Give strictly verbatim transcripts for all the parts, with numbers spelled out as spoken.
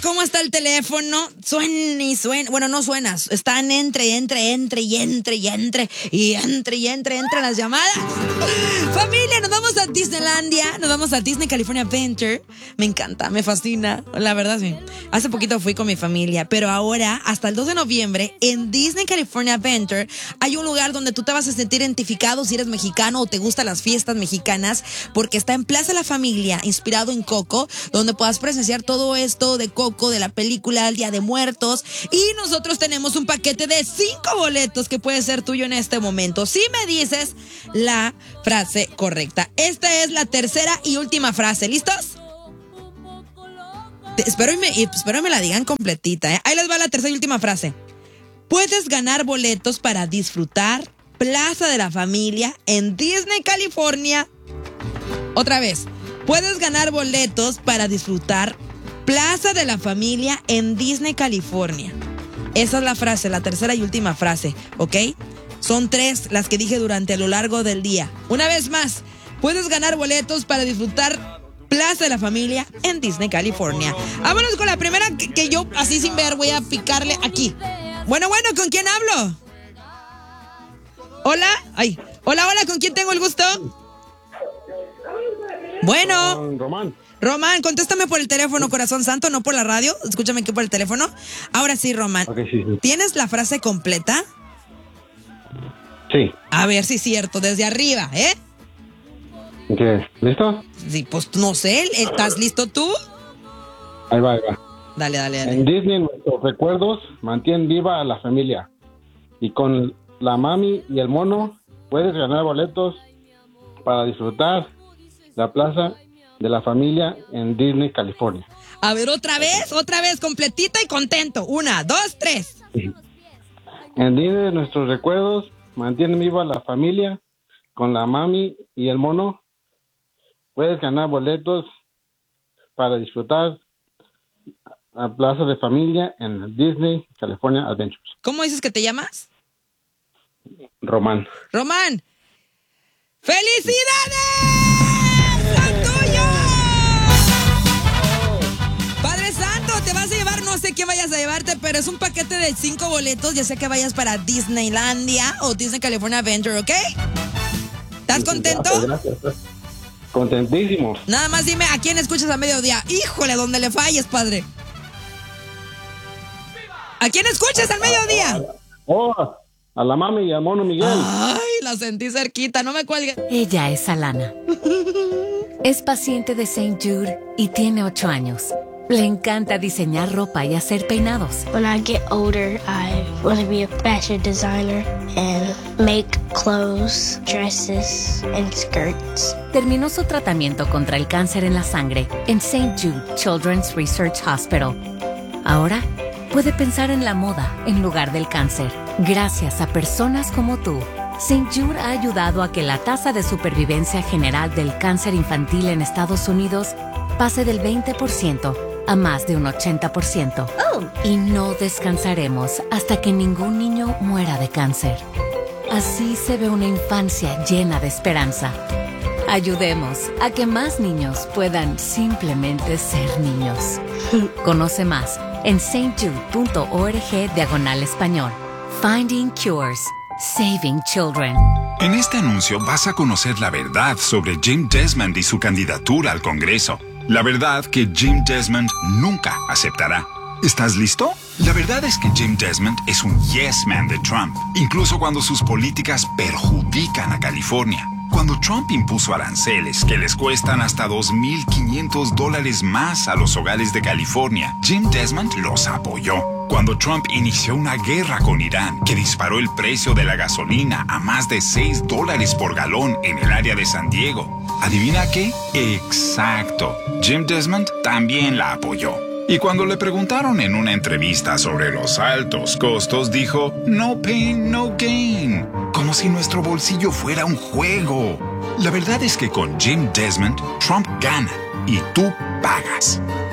¿Cómo está el teléfono? Suena y suena. Bueno, no suena. Están entre, entre, entre y entre y entre y entre y entre, entre las llamadas. Familia, nos vamos a Disneylandia. Nos vamos a Disney California Adventure. Me encanta, me fascina. La verdad, sí. Hace poquito fui con mi familia, pero ahora, hasta el dos de noviembre, en Disney California Adventure, hay un lugar donde tú te vas a sentir identificado si eres mexicano o te gustan las fiestas mexicanas, porque está en Plaza La Familia, inspirado en Coco, donde puedas presenciar todo esto de Coco, de la película El Día de Muertos, y nosotros tenemos un paquete de cinco boletos que puede ser tuyo en este momento si me dices la frase correcta. Esta es la tercera y última frase. ¿Listos? Te, espero, y me, y espero y me la digan completita, ¿eh? Ahí les va la tercera y última frase. Puedes ganar boletos para disfrutar Plaza de la Familia en Disney California. Otra vez. Puedes ganar boletos para disfrutar Plaza de la Familia en Disney, California. Esa es la frase, la tercera y última frase, ¿ok? Son tres las que dije durante a lo largo del día. Una vez más, puedes ganar boletos para disfrutar Plaza de la Familia en Disney, California. Vámonos con la primera que, que yo, así sin ver, voy a picarle aquí. Bueno, bueno, ¿con quién hablo? Hola, ay, hola, hola, ¿con quién tengo el gusto? Bueno. Román. Román, contéstame por el teléfono, corazón santo, no por la radio. Escúchame aquí por el teléfono. Ahora sí, Román. Okay, sí, sí. ¿Tienes la frase completa? Sí. A ver si es cierto, desde arriba, ¿eh? ¿Qué? ¿Listo? Sí, pues no sé, ¿estás listo tú? Ahí va, ahí va. Dale, dale, dale. En Disney nuestros recuerdos mantienen viva a la familia. Y con la mami y el mono puedes ganar boletos para disfrutar la plaza de la familia en Disney, California. A ver, otra vez, otra vez, completita y contento. Una, dos, tres. En Disney nuestros recuerdos mantienen viva la familia. Con la mami y el mono puedes ganar boletos para disfrutar la plaza de familia en Disney, California Adventures. ¿Cómo dices que te llamas? Román. Román. ¡Felicidades! ¡Son tuyos! Padre Santo, te vas a llevar, no sé qué vayas a llevarte, pero es un paquete de cinco boletos, ya sea que vayas para Disneylandia o Disney California Adventure, ¿ok? ¿Estás contento? Gracias, gracias. Contentísimo. Nada más dime a quién escuchas a mediodía. Híjole, donde le falles, padre. ¿A quién escuchas al mediodía? Oh, a la mami y al mono Miguel. Ay, la sentí cerquita, no me cuelgues. Ella es Alana. Es paciente de Saint Jude y tiene ocho años. Le encanta diseñar ropa y hacer peinados. When I get older, I want to be a fashion designer and make clothes, dresses, and skirts. Terminó su tratamiento contra el cáncer en la sangre en Saint Jude Children's Research Hospital. Ahora puede pensar en la moda en lugar del cáncer. Gracias a personas como tú, Saint Jude ha ayudado a que la tasa de supervivencia general del cáncer infantil en Estados Unidos pase del veinte por ciento a más de un ochenta por ciento. Oh. Y no descansaremos hasta que ningún niño muera de cáncer. Así se ve una infancia llena de esperanza. Ayudemos a que más niños puedan simplemente ser niños. Conoce más en saintjude.org diagonal español. Finding Cures. Saving Children. En este anuncio vas a conocer la verdad sobre Jim Desmond y su candidatura al Congreso. La verdad que Jim Desmond nunca aceptará. ¿Estás listo? La verdad es que Jim Desmond es un yes man de Trump, incluso cuando sus políticas perjudican a California. Cuando Trump impuso aranceles que les cuestan hasta dos mil quinientos dólares más a los hogares de California, Jim Desmond los apoyó. Cuando Trump inició una guerra con Irán que disparó el precio de la gasolina a más de seis dólares por galón en el área de San Diego, ¿adivina qué? Exacto. Jim Desmond también la apoyó. Y cuando le preguntaron en una entrevista sobre los altos costos, dijo, no pain, no gain. Como si nuestro bolsillo fuera un juego. La verdad es que con Jim Desmond, Trump gana y tú pagas.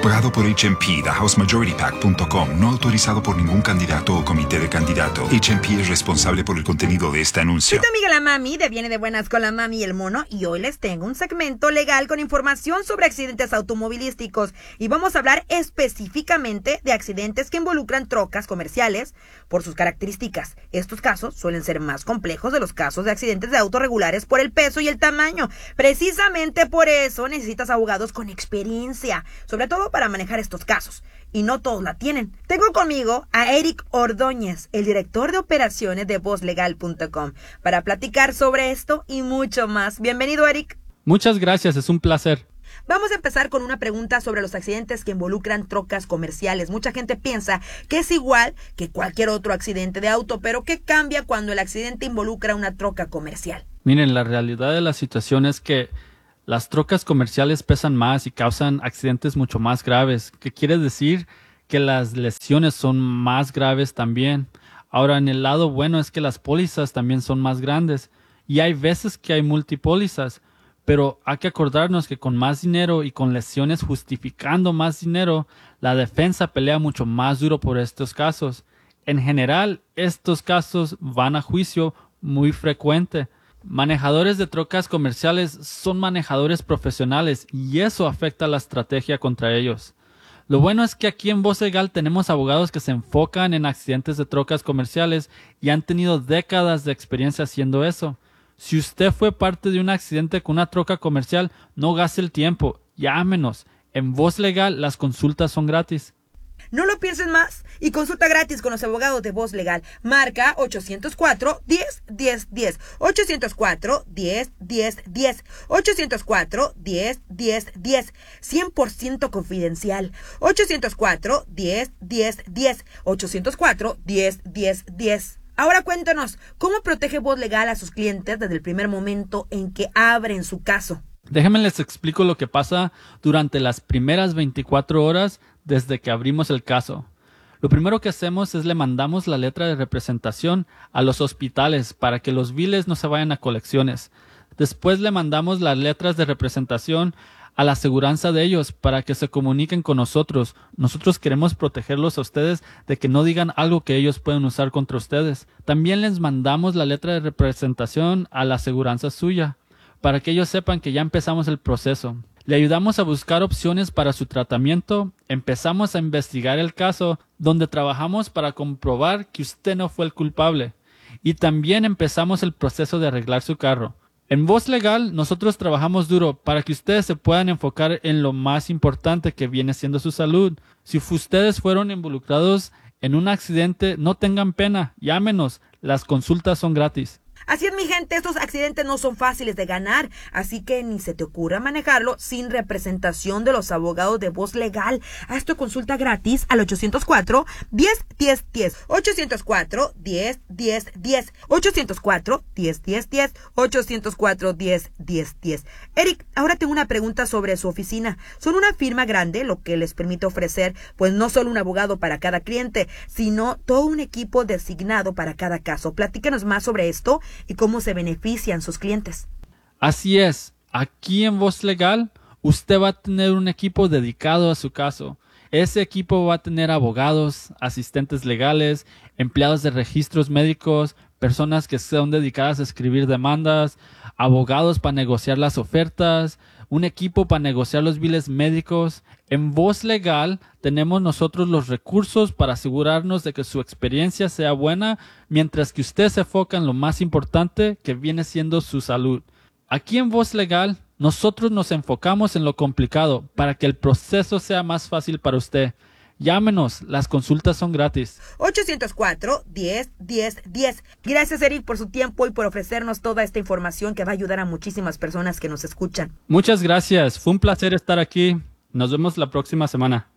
Pagado por H M P, the house majority pack punto com. No autorizado por ningún candidato o comité de candidato. H M P es responsable por el contenido de este anuncio. Soy tu amiga la Mami de Viene de Buenas con la Mami y el Mono, y hoy les tengo un segmento legal con información sobre accidentes automovilísticos, y vamos a hablar específicamente de accidentes que involucran trocas comerciales por sus características. Estos casos suelen ser más complejos de los casos de accidentes de autos regulares por el peso y el tamaño. Precisamente por eso necesitas abogados con experiencia, sobre todo para manejar estos casos, y no todos la tienen. Tengo conmigo a Eric Ordóñez, el director de operaciones de voz legal punto com, para platicar sobre esto y mucho más. Bienvenido, Eric. Muchas gracias, es un placer. Vamos a empezar con una pregunta sobre los accidentes que involucran trocas comerciales. Mucha gente piensa que es igual que cualquier otro accidente de auto, pero ¿qué cambia cuando el accidente involucra una troca comercial? Miren, la realidad de la situación es que las trocas comerciales pesan más y causan accidentes mucho más graves, que quiere decir que las lesiones son más graves también. Ahora, en el lado bueno es que las pólizas también son más grandes, y hay veces que hay multipólizas, pero hay que acordarnos que con más dinero y con lesiones justificando más dinero, la defensa pelea mucho más duro por estos casos. En general, estos casos van a juicio muy frecuente. Manejadores de trocas comerciales son manejadores profesionales y eso afecta la estrategia contra ellos. Lo bueno es que aquí en Voz Legal tenemos abogados que se enfocan en accidentes de trocas comerciales y han tenido décadas de experiencia haciendo eso. Si usted fue parte de un accidente con una troca comercial, no gaste el tiempo, llámenos. En Voz Legal las consultas son gratis. No lo pienses más y consulta gratis con los abogados de Voz Legal. Marca ochocientos cuatro, diez, diez, diez. ochocientos cuatro, diez, diez, diez. ochocientos cuatro, diez, diez, diez. cien por ciento confidencial. ochocientos cuatro, diez, diez, diez. ochocientos cuatro, diez, diez, diez. Ahora cuéntanos, ¿cómo protege Voz Legal a sus clientes desde el primer momento en que abren su caso? Déjenme les explico lo que pasa durante las primeras veinticuatro horas desde que abrimos el caso. Lo primero que hacemos es le mandamos la letra de representación a los hospitales para que los biles no se vayan a colecciones. Después le mandamos las letras de representación a la aseguranza de ellos para que se comuniquen con nosotros. Nosotros queremos protegerlos a ustedes de que no digan algo que ellos pueden usar contra ustedes. También les mandamos la letra de representación a la aseguranza suya para que ellos sepan que ya empezamos el proceso. Le ayudamos a buscar opciones para su tratamiento, empezamos a investigar el caso, donde trabajamos para comprobar que usted no fue el culpable, y también empezamos el proceso de arreglar su carro. En Voz Legal, nosotros trabajamos duro para que ustedes se puedan enfocar en lo más importante, que viene siendo su salud. Si ustedes fueron involucrados en un accidente, no tengan pena, llámenos, las consultas son gratis. Así es, mi gente, estos accidentes no son fáciles de ganar, así que ni se te ocurra manejarlo sin representación de los abogados de Voz Legal. Haz tu consulta gratis al ochocientos cuatro, diez, diez, diez. ochocientos cuatro, diez, diez, diez. ochocientos cuatro, diez, diez, diez. ochocientos cuatro, diez, diez, diez. Eric, ahora tengo una pregunta sobre su oficina. Son una firma grande, lo que les permite ofrecer, pues no solo un abogado para cada cliente, sino todo un equipo designado para cada caso. Platícanos más sobre esto y cómo se benefician sus clientes. Así es, aquí en Voz Legal usted va a tener un equipo dedicado a su caso. Ese equipo va a tener abogados, asistentes legales, empleados de registros médicos, personas que son dedicadas a escribir demandas, abogados para negociar las ofertas, un equipo para negociar los biles médicos. En Voz Legal tenemos nosotros los recursos para asegurarnos de que su experiencia sea buena, mientras que usted se enfoca en lo más importante, que viene siendo su salud. Aquí en Voz Legal nosotros nos enfocamos en lo complicado para que el proceso sea más fácil para usted. Llámenos, las consultas son gratis. ochocientos cuatro, diez, diez, diez. Gracias, Eric, por su tiempo y por ofrecernos toda esta información que va a ayudar a muchísimas personas que nos escuchan. Muchas gracias, fue un placer estar aquí. Nos vemos la próxima semana.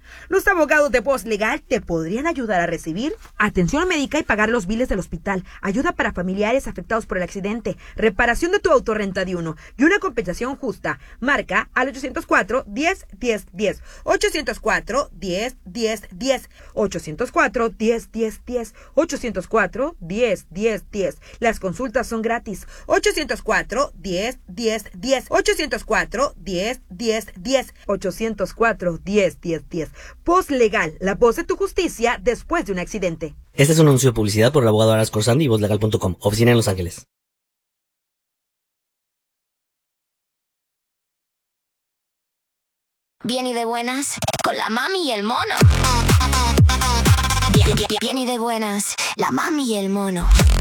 Los abogados de Voz Legal te podrían ayudar a recibir atención médica y pagar los biles del hospital, ayuda para familiares afectados por el accidente, reparación de tu autorrenta de uno y una compensación justa. Marca al ochocientos cuatro, diez, diez, diez. ochocientos cuatro, diez, diez, diez. ochocientos cuatro, diez, diez, diez. ochocientos cuatro, diez, diez, diez. Las consultas son gratis. ochocientos cuatro, diez, diez, diez. ochocientos cuatro, diez, diez, diez. ochocientos cuatro, diez, diez, diez. Voz Legal, la voz de tu justicia después de un accidente. Este es un anuncio de publicidad por el abogado Aras Corsandi y voz legal punto com, oficina en Los Ángeles. Bien y de buenas, con la mami y el mono. Bien, bien, bien y de buenas, la mami y el mono.